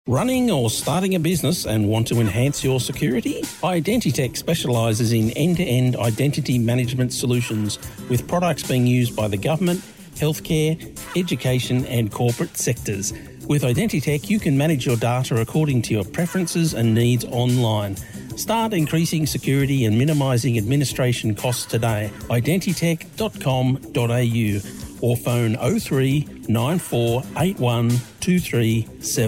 Running or starting a business and want to enhance your security? Identitech specialises in end-to-end identity management solutions with products being used by the government, healthcare, education and corporate sectors. With Identitech, you can manage your data according to your preferences and needs online. Start increasing security and minimising administration costs today. Identitech.com.au or phone 03 94 81 237.